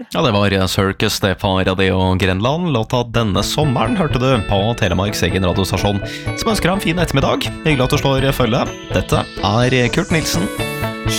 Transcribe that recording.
Ja, det var Circus, det på Radio Grenland. Låta Denne sommeren hørte du på Telemarks egen radiostasjon, som ønsker deg en fin ettermiddag. Hyggelig at du slår følge. Dette er Kurt Nilsen.